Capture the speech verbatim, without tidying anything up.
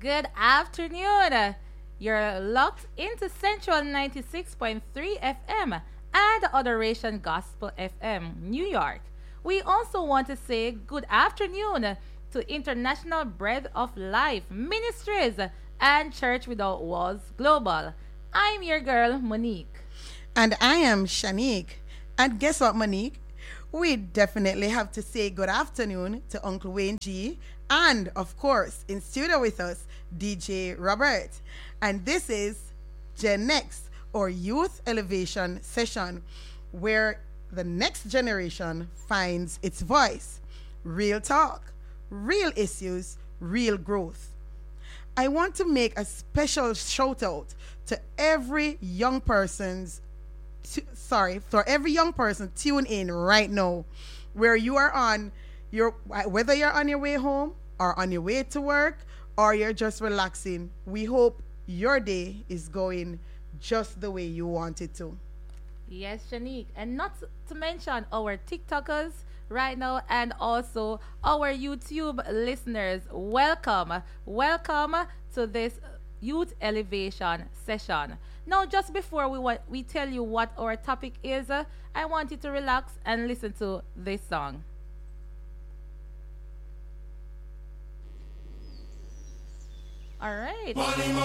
Good afternoon. You're locked into Central ninety-six point three F M and Adoration Gospel F M, New York. We also want to say good afternoon to International Bread of Life Ministries and Church Without Walls Global. I'm your girl, Monique. And I am Shanique. And guess what, Monique? We definitely have to say good afternoon to Uncle Wayne G. And, of course, in studio with us, D J Robert. And this is Gen Next, or Youth Elevation Session, where the next generation finds its voice. Real talk, real issues, real growth. I want to make a special shout out to every young person's t- sorry, for every young person tune in right now, where you are on your whether you're on your way home or on your way to work or you're just relaxing. We hope your day is going just the way you want it to. Yes, Shanique. And not to mention our TikTokers right now and also our YouTube listeners. Welcome. Welcome to this Youth Elevation session. Now, just before we wa- we tell you what our topic is, uh, I want you to relax and listen to this song. All right.